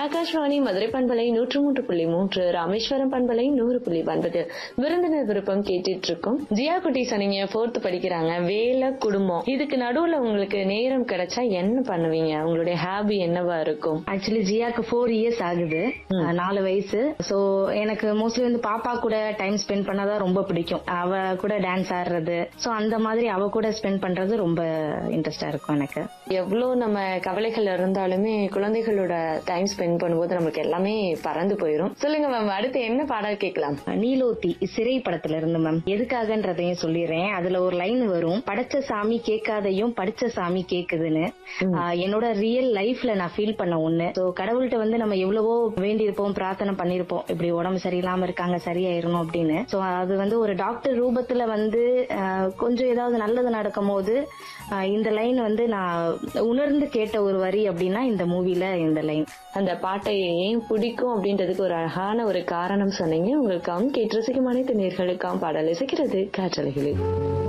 ஆகாஷ்வாணி மதுரை பண்பலை 103.3, ராமேஸ்வரம் பண்பலை 100.9 விருந்தினர் விருப்பம் கேட்டுட்டு இருக்கோம். ஜியா குட்டி சொன்னீங்க 4th படிக்கிறாங்க, வேலை குடும்பம் இதுக்கு நடுவுல உங்களுக்கு நேரம் கிடைச்சா என்ன பண்ணுவீங்க? உங்களுடைய ஹாபி என்னவா இருக்கும்? ஆக்சுவலி ஜியாக்கு 4 இயர்ஸ் ஆகுது, 4 வயசு. சோ எனக்கு மோஸ்ட்லி வந்து பாப்பா கூட டைம் ஸ்பெண்ட் பண்ணாதான் ரொம்ப பிடிக்கும். அவ கூட டான்ஸ் ஆடுறது, சோ அந்த மாதிரி அவ கூட ஸ்பெண்ட் பண்றது ரொம்ப இன்ட்ரெஸ்டா இருக்கும் எனக்கு. எவ்வளவு நம்ம கவலைகள் இருந்தாலுமே குழந்தைகளோட டைம் ஸ்பெண்ட் பண்ணும்போது நமக்கு எல்லாமே பறந்து போயிரும். சொல்லுங்க மேம், அடுத்து என்ன பாடல் கேட்கலாம்? நீலோத்தி சிறை படத்துல இருந்து மேம். எதுக்காகன்றதையும் சொல்லிடுறேன். அதுல ஒரு லைன் வரும், படைச்ச சாமி கேட்காதையும் படிச்ச சாமி கேக்குதுன்னு. என்னோட ரியல் லைஃப்ல நான் ஃபீல் பண்ண ஒண்ணு. சோ கடவுள்கிட்ட வந்து நம்ம எவ்வளவோ வேண்டி இருப்போம், பிரார்த்தனை பண்ணிருப்போம், இப்படி உடம்பு சரியில்லாம இருக்காங்க சரியாயிரணும் அப்படின்னு. சோ அது வந்து ஒரு டாக்டர் ரூபத்துல வந்து கொஞ்சம் ஏதாவது நல்லது நடக்கும் போது இந்த லைன் வந்து நான் உணர்ந்து கேட்ட ஒரு வரி அப்படின்னா இந்த மூவில இந்த லைன். அந்த பாட்டை ஏன் பிடிக்கும் அப்படின்றதுக்கு ஒரு அழகான ஒரு காரணம் சொன்னீங்க. உங்களுக்காகவும் கேட்டு ரசிக்கும் அனைத்து நேர்களுக்காகவும் பாடல் இசைக்கிறது காற்றலைகளில்.